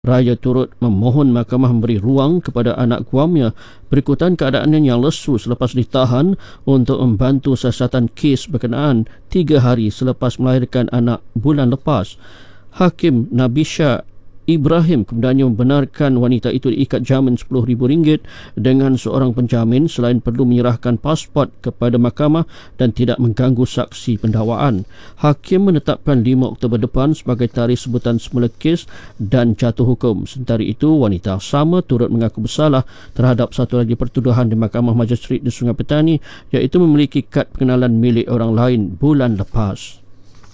Raya turut memohon mahkamah memberi ruang kepada anak guamnya berikutan keadaannya yang lesu selepas ditahan untuk membantu siasatan kes berkenaan 3 hari selepas melahirkan anak bulan lepas. Hakim Nabisha Ibrahim kemudiannya membenarkan wanita itu diikat jamin RM10,000 dengan seorang penjamin selain perlu menyerahkan pasport kepada mahkamah dan tidak mengganggu saksi pendakwaan. Hakim menetapkan 5 Oktober depan sebagai tarikh sebutan semula kes dan jatuh hukum. Sementara itu, wanita sama turut mengaku bersalah terhadap satu lagi pertuduhan di Mahkamah Magistrate di Sungai Petani, iaitu memiliki kad pengenalan milik orang lain bulan lepas.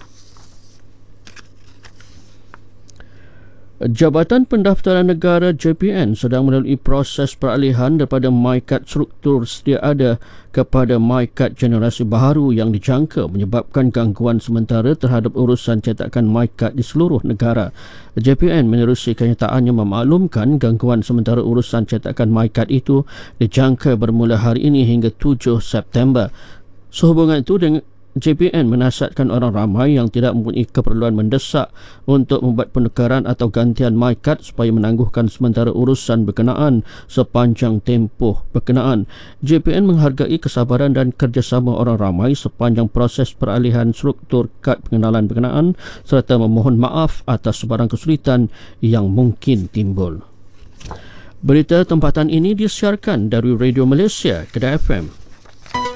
Jabatan Pendaftaran Negara JPN sedang melalui proses peralihan daripada MyKad struktur sedia ada kepada MyKad generasi baharu yang dijangka menyebabkan gangguan sementara terhadap urusan cetakan MyKad di seluruh negara. JPN menerusi kenyataannya memaklumkan gangguan sementara urusan cetakan MyKad itu dijangka bermula hari ini hingga 7 September. Sehubungan itu, dengan JPN menasihatkan orang ramai yang tidak mempunyai keperluan mendesak untuk membuat penukaran atau gantian MyKad supaya menangguhkan sementara urusan berkenaan sepanjang tempoh berkenaan. JPN menghargai kesabaran dan kerjasama orang ramai sepanjang proses peralihan struktur kad pengenalan berkenaan serta memohon maaf atas sebarang kesulitan yang mungkin timbul. Berita tempatan ini disiarkan dari Radio Malaysia, Kedah FM.